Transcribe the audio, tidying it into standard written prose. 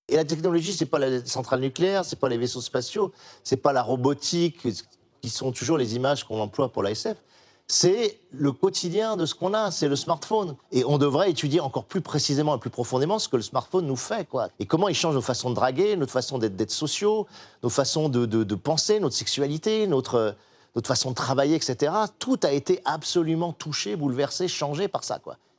Et la technologie, c'est pas la centrale nucléaire, c'est pas les vaisseaux spatiaux, c'est pas la robotique, qui sont toujours les images qu'on emploie pour la SF. C'est le quotidien de ce qu'on a, c'est le smartphone. Et on devrait étudier encore plus précisément et plus profondément ce que le smartphone nous fait, quoi. Et comment il change nos façons de draguer, notre façon d'être sociaux, nos façons de penser, notre sexualité, notre façon de travailler, etc. Tout a été absolument touché, bouleversé, changé par ça, quoi.